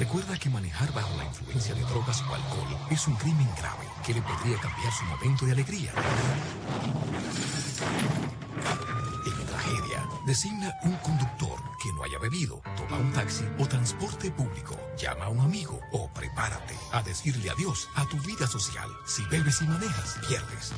Recuerda que manejar bajo la influencia de drogas o alcohol es un crimen grave que le podría cambiar su momento de alegría en tragedia. Designa un conductor que no haya bebido, toma un taxi o transporte público, llama a un amigo o prepárate a decirle adiós a tu vida social. Si bebes y manejas, pierdes.